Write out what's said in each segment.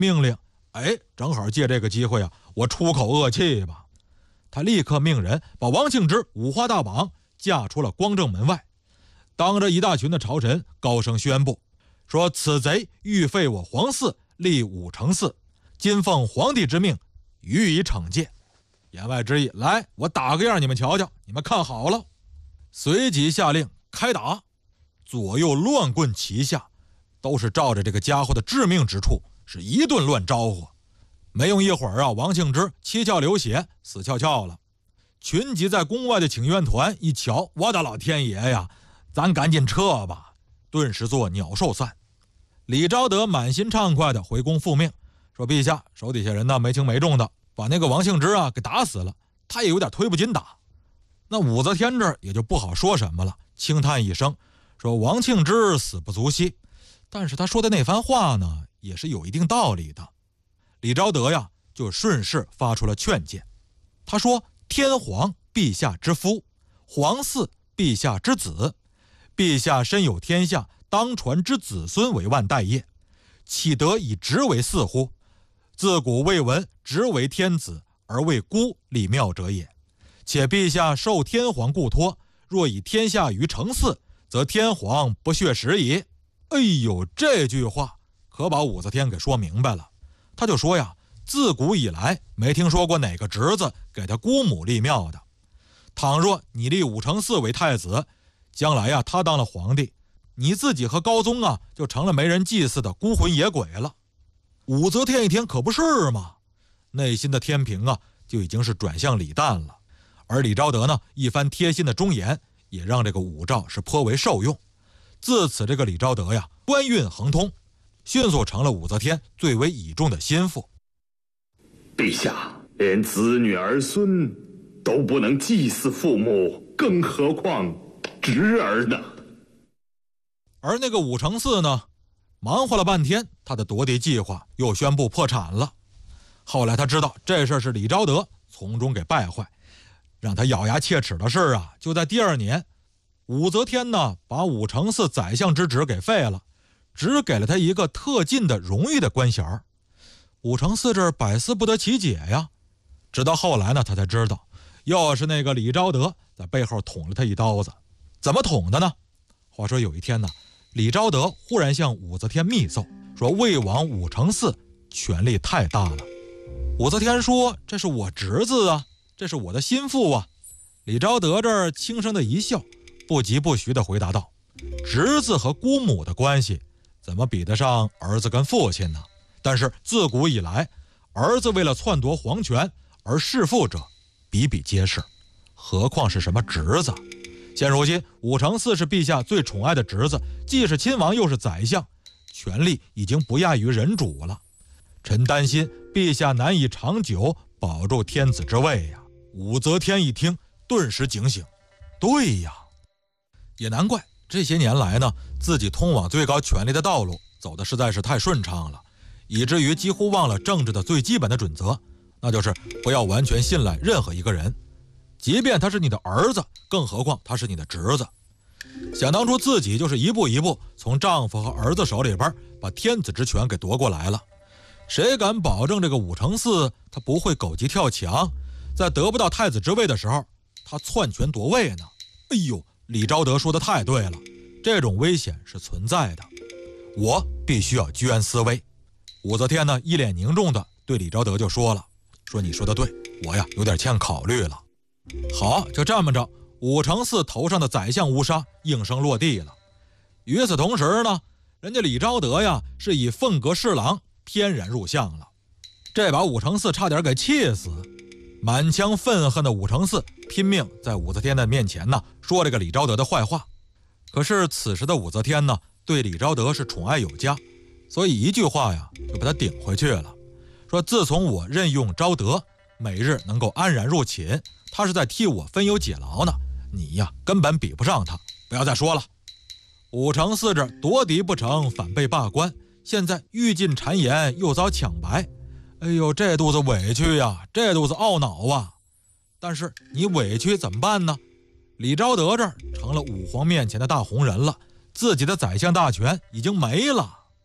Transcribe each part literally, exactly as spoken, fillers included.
命令，哎，正好借这个机会啊，我出口恶气吧。他立刻命人把王庆之五花大绑架出了光正门外，当着一大群的朝臣高声宣布说，此贼欲废我皇嗣，立武承嗣，今奉皇帝之命予以惩戒。言外之意，来，我打个样你们瞧瞧，你们看好了。随即下令开打，左右乱棍齐下，都是照着这个家伙的致命之处是一顿乱招呼。没用一会儿啊，王庆之七窍流血，死翘翘了。群集在宫外的请愿团一瞧，我的老天爷呀，咱赶紧撤吧，顿时做鸟兽散。李昭德满心畅快地回宫复命，说陛下，手底下人呢没轻没重的把那个王庆之啊给打死了，他也有点推不进打。那武则天这儿也就不好说什么了，轻叹一声说，王庆之死不足惜，但是他说的那番话呢也是有一定道理的。李昭德呀就顺势发出了劝谏，他说，天皇陛下之夫，皇嗣陛下之子，陛下身有天下当传之子孙为万代业，岂得以直为嗣乎？自古未闻直为天子而为孤立庙者也。且陛下受天皇故托，若以天下于承嗣，则天皇不血食矣。哎呦，这句话可把武则天给说明白了。他就说呀，自古以来没听说过哪个侄子给他姑母立庙的。倘若你立武承嗣为太子，将来呀他当了皇帝，你自己和高宗啊就成了没人祭祀的孤魂野鬼了。武则天一听可不是嘛，内心的天平啊就已经是转向李旦了。而李昭德呢一番贴心的忠言，也让这个武曌是颇为受用。自此这个李昭德呀官运亨通，迅速成了武则天最为倚重的心腹。 陛下连子女儿孙都不能祭祀父母，更何况侄儿呢？ 而那个武承嗣呢，忙活了半天，他的夺嫡计划又宣布破产了。后来他知道这事是李昭德从中给败坏，让他咬牙切齿的事啊，就在第二年，武则天呢把武承嗣宰相之职给废了，只给了他一个特进的荣誉的官衔。武承嗣这百思不得其解呀，直到后来呢，他才知道，又是那个李昭德在背后捅了他一刀子。怎么捅的呢？话说有一天呢，李昭德忽然向武则天密奏，说魏王武承嗣权力太大了。武则天说，这是我侄子啊，这是我的心腹啊。李昭德这儿轻声的一笑，不疾不徐地回答道，侄子和姑母的关系怎么比得上儿子跟父亲呢？但是自古以来，儿子为了篡夺皇权而弑父者比比皆是，何况是什么侄子？现如今武承嗣是陛下最宠爱的侄子，既是亲王又是宰相，权力已经不亚于人主了。臣担心陛下难以长久保住天子之位呀。武则天一听，顿时警醒，对呀，也难怪这些年来呢，自己通往最高权力的道路走得实在是太顺畅了，以至于几乎忘了政治的最基本的准则，那就是不要完全信赖任何一个人，即便他是你的儿子，更何况他是你的侄子。想当初自己就是一步一步从丈夫和儿子手里边把天子之权给夺过来了，谁敢保证这个武承嗣他不会狗急跳墙，在得不到太子之位的时候他篡权夺位呢？哎呦，李昭德说的太对了，这种危险是存在的，我必须要居安思危。武则天呢一脸凝重的对李昭德就说了，说你说的对，我呀有点欠考虑了。好，就这么着，武承嗣头上的宰相乌纱应声落地了。与此同时呢，人家李昭德呀是以凤阁侍郎翩然入相了，这把武承嗣差点给气死。满腔愤恨的武承嗣拼命在武则天的面前呢说这个李昭德的坏话。可是此时的武则天呢对李昭德是宠爱有加，所以一句话呀就把他顶回去了，说自从我任用昭德，每日能够安然入寝，他是在替我分忧解劳呢，你呀根本比不上他，不要再说了。武承嗣这夺嫡不成，反被罢官，现在欲进谗言又遭抢白，哎呦，这肚子委屈呀，这肚子懊恼啊。但是你委屈怎么办呢？李昭德这儿成了武皇面前的大红人了，自己的宰相大权已经没了。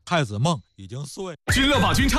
太子梦已经碎。 君乐把君唱。